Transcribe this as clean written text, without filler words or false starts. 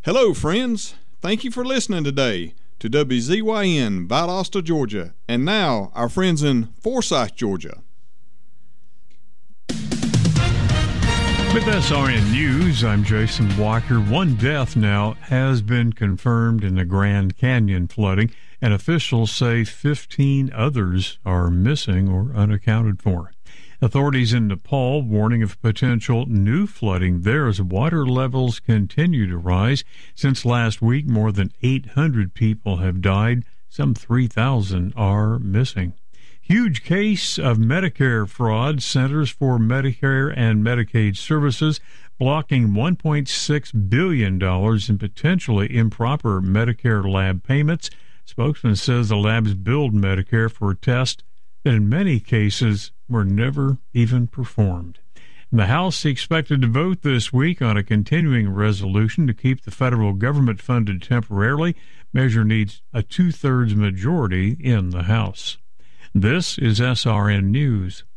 Hello, friends. Thank you for listening today to WZYN Valdosta, Georgia, and now our friends in Forsyth, Georgia. With SRN News, I'm Jason Walker. One death now has been confirmed in the Grand Canyon flooding, and officials say 15 others are missing or unaccounted for. Authorities in Nepal warning of potential new flooding there as water levels continue to rise. Since last week, more than 800 people have died. Some 3,000 are missing. Huge case of Medicare fraud. Centers for Medicare and Medicaid Services blocking $1.6 billion in potentially improper Medicare lab payments. Spokesman says the labs billed Medicare for a test that in many cases were never even performed. The House expected to vote this week on a continuing resolution to keep the federal government funded temporarily. Measure needs a 2/3 majority in the House. This is SRN News.